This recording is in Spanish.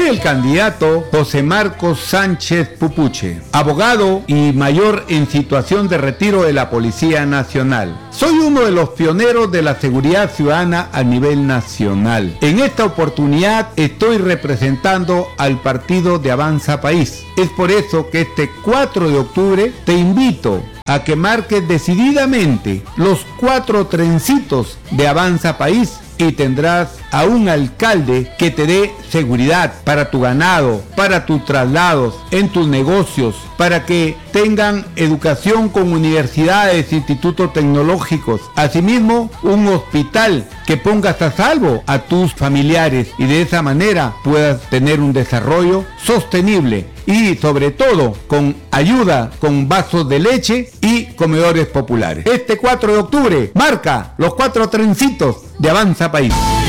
Soy el candidato José Marcos Sánchez Pupuche, abogado y mayor en situación de retiro de la Policía Nacional. Soy uno de los pioneros de la seguridad ciudadana a nivel nacional. En esta oportunidad estoy representando al partido de Avanza País. Es por eso que este 4 de octubre te invito a que marques decididamente los 4 trencitos de Avanza País y tendrás a un alcalde que te dé seguridad para tu ganado, para tus traslados, en tus negocios, para que tengan educación con universidades, institutos tecnológicos, asimismo un hospital que pongas a salvo a tus familiares y de esa manera puedas tener un desarrollo sostenible y sobre todo con ayuda con vasos de leche y comedores populares. Este 4 de octubre marca los 4 trencitos de Avanza País.